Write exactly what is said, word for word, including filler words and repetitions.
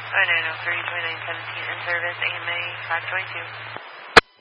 oh nine oh three, twenty-nine seventeen in service, A M A five twenty-two.